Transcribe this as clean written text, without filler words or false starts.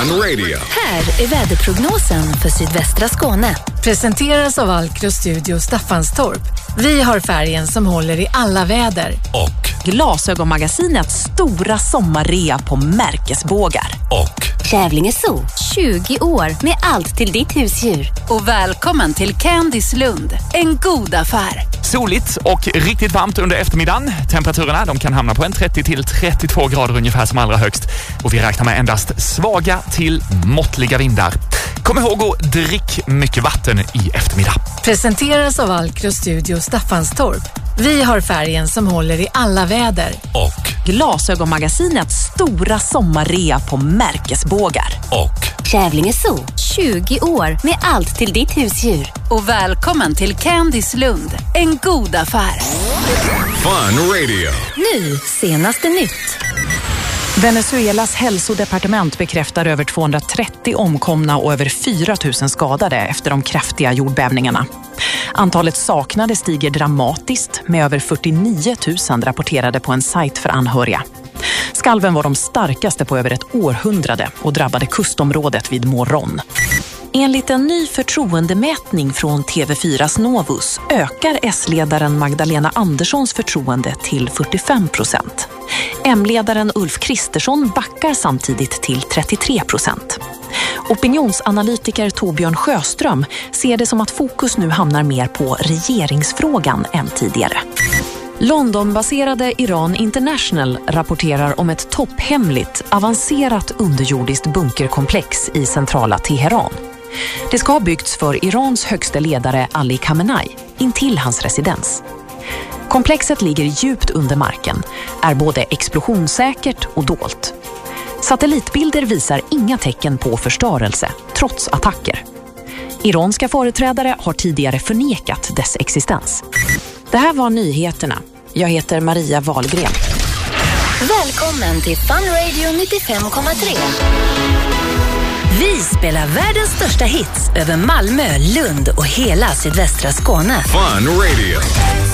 Fun Radio. Här är väderprognosen för sydvästra Skåne. Presenteras av Alkro Studio Staffanstorp. Vi har färgen som håller i alla väder. Och Glasögonmagasinets stora sommarrea på märkesbågar. och Kävlinge Zoo, 20 år med allt till ditt husdjur. Och välkommen till Candice Lund, en god affär. Soligt och riktigt varmt under eftermiddagen. Temperaturerna de kan hamna på en 30-32 grader ungefär som allra högst. Och vi räknar med endast svaga till måttliga vindar. Kom ihåg att drick mycket vatten i eftermiddag. Presenteras av Alkro Studio Staffanstorp. Vi har färgen som håller i alla väder. och Glasögonmagasinets stora sommarrea på märkesbågar. och Kävlinge Zoo, 20 år med allt till ditt husdjur. Och välkommen till Candice Lund, en god affär. Fun Radio. Nu, senaste nytt. Venezuelas hälsodepartement bekräftar över 230 omkomna och över 4 000 skadade efter de kraftiga jordbävningarna. Antalet saknade stiger dramatiskt med över 49 000 rapporterade på en sajt för anhöriga. Skalven var de starkaste på över ett århundrade och drabbade kustområdet vid Morón. Enligt en ny förtroendemätning från TV4s Novus ökar S-ledaren Magdalena Anderssons förtroende till 45%. M-ledaren Ulf Kristersson backar samtidigt till 33%. Opinionsanalytiker Torbjörn Sjöström ser det som att fokus nu hamnar mer på regeringsfrågan än tidigare. Londonbaserade Iran International rapporterar om ett topphemligt, avancerat underjordiskt bunkerkomplex i centrala Teheran. Det ska ha byggts för Irans högste ledare Ali Khamenei intill hans residens. Komplexet ligger djupt under marken, är både explosionssäkert och dolt. Satellitbilder visar inga tecken på förstörelse, trots attacker. Iranska företrädare har tidigare förnekat dess existens. Det här var nyheterna. Jag heter Maria Wahlgren. Välkommen till Fun Radio 95,3. Vi spelar världens största hits över Malmö, Lund och hela sydvästra Skåne. Fun Radio.